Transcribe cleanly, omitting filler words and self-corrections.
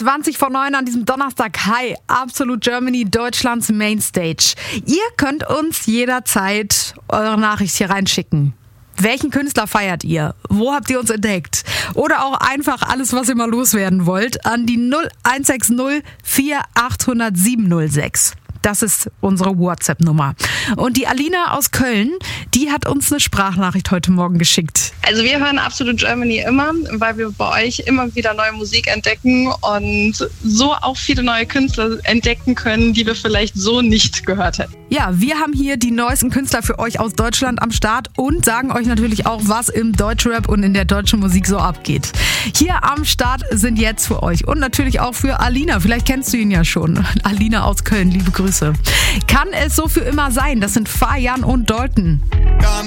8:20 an diesem Donnerstag. Hi, Absolut Germany, Deutschlands Mainstage. Ihr könnt uns jederzeit eure Nachricht hier reinschicken. Welchen Künstler feiert ihr? Wo habt ihr uns entdeckt? Oder auch einfach alles, was ihr mal loswerden wollt, an die 0160 4800 706. Das ist unsere WhatsApp-Nummer. Und die Alina aus Köln, die hat uns eine Sprachnachricht heute Morgen geschickt. Also wir hören Absolut Germany immer, weil wir bei euch immer wieder neue Musik entdecken und so auch viele neue Künstler entdecken können, die wir vielleicht so nicht gehört hätten. Ja, wir haben hier die neuesten Künstler für euch aus Deutschland am Start und sagen euch natürlich auch, was im Deutschrap und in der deutschen Musik so abgeht. Hier am Start sind jetzt für euch und natürlich auch für Alina. Vielleicht kennst du ihn ja schon. Alina aus Köln, liebe Grüße. Kann es so für immer sein? Das sind Fajan und Dalton.